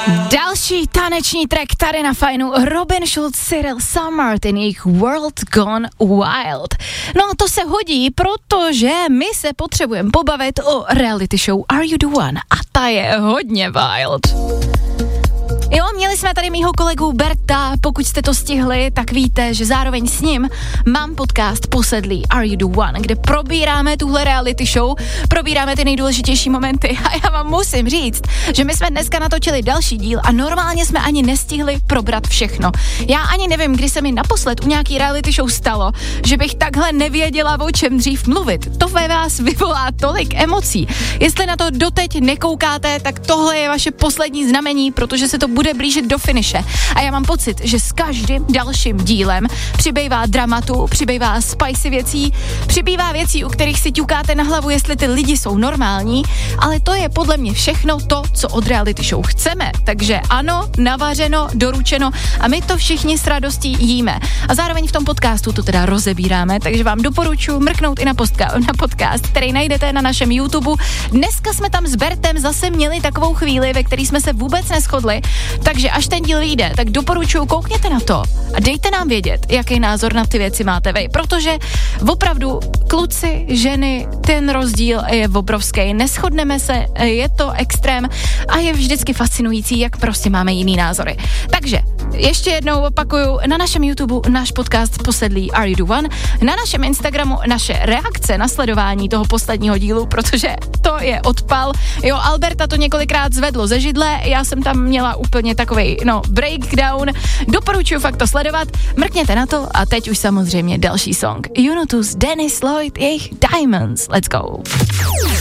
Další taneční track tady na Fajnu. Robin Schulz, Cyril Samartin, jejich World Gone Wild. No a to se hodí, protože my se potřebujeme pobavit o reality show Are You The One? A ta je hodně wild. Jo, měli jsme tady mýho kolegu Berta, pokud jste to stihli, tak víte, že zároveň s ním mám podcast Posedlí Are You The One, kde probíráme tuhle reality show, probíráme ty nejdůležitější momenty a já vám musím říct, že my jsme dneska natočili další díl a normálně jsme ani nestihli probrat všechno. Já ani nevím, kdy se mi naposled u nějaký reality show stalo, že bych takhle nevěděla, o čem dřív mluvit. To ve vás vyvolá tolik emocí. Jestli na to doteď nekoukáte, tak tohle je vaše poslední znamení, protože se to bude blížit do finiše. A já mám pocit, že s každým dalším dílem přibývá dramatu, přibývá spicy věcí, přibývá věcí, u kterých si ťukáte na hlavu, jestli ty lidi jsou normální, ale to je podle mě všechno to, co od reality show chceme. Takže ano, navařeno, doručeno a my to všichni s radostí jíme. A zároveň v tom podcastu to teda rozebíráme, takže vám doporučuji mrknout i na podcast, který najdete na našem YouTube. Dneska jsme tam s Bertem zase měli takovou chvíli, ve který jsme se vůbec neshodli. Takže až ten díl vyjde, tak doporučuji, koukněte na to a dejte nám vědět, jaký názor na ty věci máte vy, protože opravdu kluci, ženy, ten rozdíl je obrovský, neshodneme se, je to extrém a je vždycky fascinující, jak prostě máme jiný názory. Takže ještě jednou opakuju, na našem YouTube náš podcast Posedlí Are You The One, na našem Instagramu naše reakce na sledování toho posledního dílu, protože to je odpal. Jo, Alberta to několikrát zvedlo ze židle, já jsem tam měla úplně takovej, breakdown. Doporučuji fakt to sledovat, mrkněte na to a teď už samozřejmě další song. Unitus, Dennis Lloyd, jejich Diamonds. Let's go.